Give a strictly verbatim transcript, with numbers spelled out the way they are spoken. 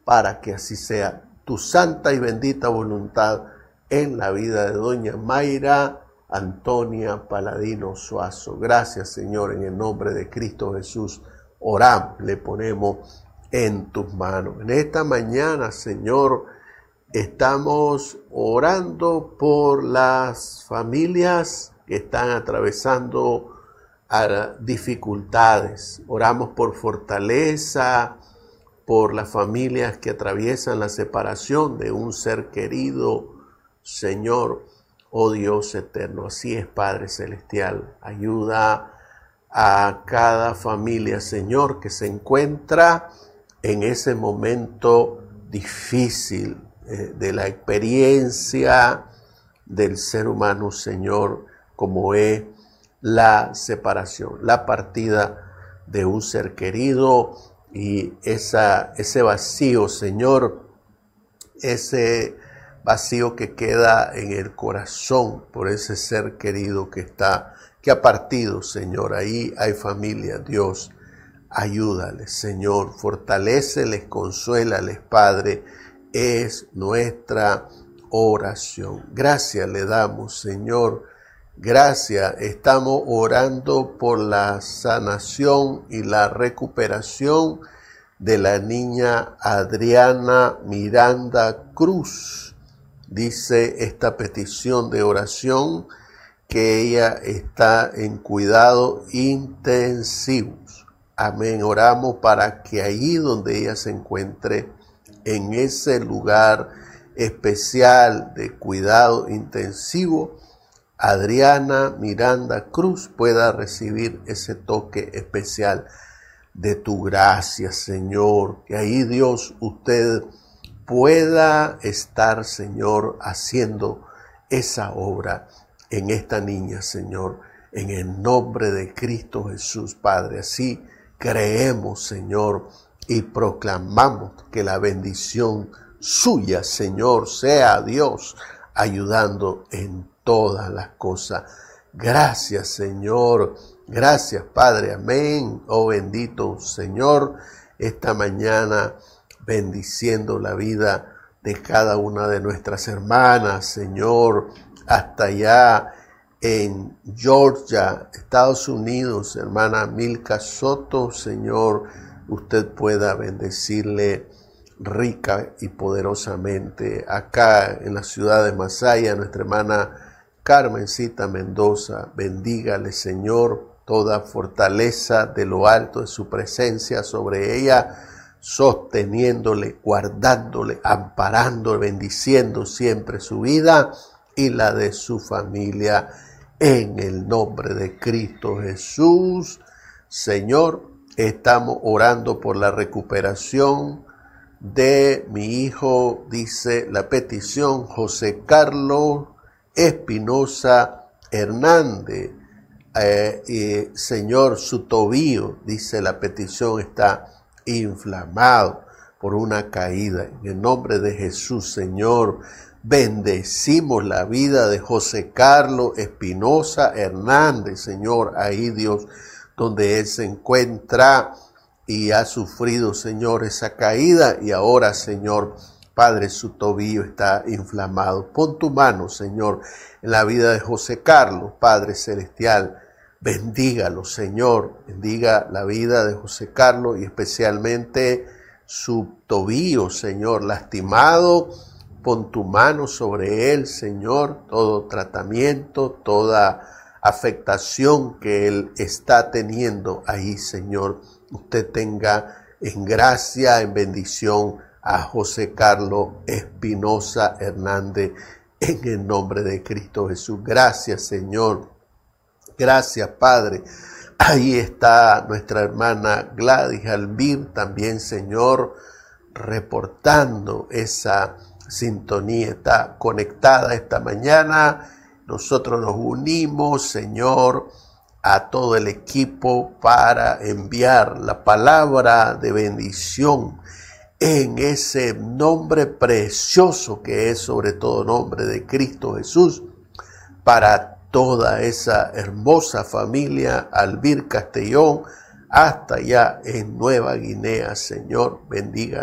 para que así sea tu santa y bendita voluntad en la vida de doña Mayra Antonia Paladino Suazo. Gracias, Señor, en el nombre de Cristo Jesús. Oramos, le ponemos en tus manos. En esta mañana, Señor, estamos orando por las familias que están atravesando dificultades. Oramos por fortaleza, por las familias que atraviesan la separación de un ser querido. Señor, oh Dios eterno, así es, Padre Celestial. Ayuda a cada familia, Señor, que se encuentra en ese momento difícil eh, de la experiencia del ser humano, Señor, como es la separación, la partida de un ser querido y esa, ese vacío, Señor, ese vacío que queda en el corazón por ese ser querido que está, que ha partido, Señor. Ahí hay familia, Dios. Ayúdales, Señor, fortaléceles, consuélales, Padre, es nuestra oración. Gracias le damos, Señor, gracias. Estamos orando por la sanación y la recuperación de la niña Adriana Miranda Cruz. Dice esta petición de oración que ella está en cuidado intensivos. Amén. Oramos para que allí donde ella se encuentre, en ese lugar especial de cuidado intensivo, Adriana Miranda Cruz pueda recibir ese toque especial de tu gracia, Señor. Que ahí, Dios, usted pueda estar, Señor, haciendo esa obra en esta niña, Señor, en el nombre de Cristo Jesús, Padre. Así creemos, Señor, y proclamamos que la bendición suya, Señor, sea Dios ayudando en todas las cosas. Gracias, Señor. Gracias, Padre. Amén. Oh, bendito Señor, esta mañana bendiciendo la vida de cada una de nuestras hermanas, Señor, hasta allá en Georgia, Estados Unidos, hermana Milka Soto, Señor, usted pueda bendecirle rica y poderosamente. Acá en la ciudad de Masaya, nuestra hermana Carmencita Mendoza, bendígale, Señor, toda fortaleza de lo alto de su presencia sobre ella, sosteniéndole, guardándole, amparándole, bendiciendo siempre su vida y la de su familia, en el nombre de Cristo Jesús. Señor, estamos orando por la recuperación de mi hijo, dice la petición, José Carlos Espinosa Hernández. Eh, eh, Señor, su tobillo, dice la petición, está inflamado por una caída. En el nombre de Jesús, Señor, bendecimos la vida de José Carlos Espinosa Hernández, Señor, ahí, Dios, donde él se encuentra y ha sufrido, Señor, esa caída, y ahora, Señor, Padre, su tobillo está inflamado. Pon tu mano, Señor, en la vida de José Carlos, Padre Celestial. Bendígalo, Señor. Bendiga la vida de José Carlos y especialmente su tobillo, Señor, lastimado. Pon tu mano sobre él, Señor. Todo tratamiento, toda afectación que él está teniendo ahí, Señor, usted tenga en gracia, en bendición a José Carlos Espinosa Hernández, en el nombre de Cristo Jesús. Gracias, Señor. Gracias, Padre. Ahí está nuestra hermana Gladys Albir, también, Señor, reportando esa sintonía. Está conectada esta mañana. Nosotros nos unimos, Señor, a todo el equipo para enviar la palabra de bendición en ese nombre precioso que es sobre todo nombre de Cristo Jesús, para toda esa hermosa familia Albir Castellón, hasta allá en Nueva Guinea. Señor, bendiga